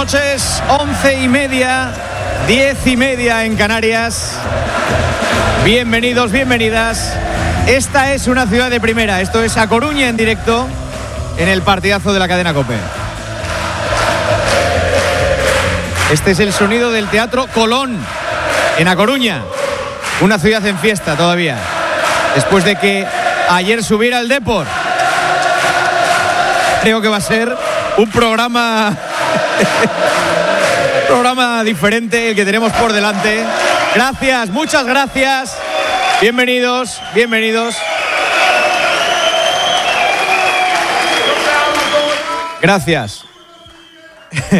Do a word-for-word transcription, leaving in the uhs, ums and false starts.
noches, once y media, diez y media en Canarias. Bienvenidos, bienvenidas. Esta es una ciudad de primera. Esto es A Coruña en directo en el partidazo de la cadena COPE. Este es el sonido del Teatro Colón en A Coruña, una ciudad en fiesta todavía, después de que ayer subiera el Depor. Creo que va a ser un programa programa diferente el que tenemos por delante. Gracias, muchas gracias. Bienvenidos, bienvenidos. Gracias.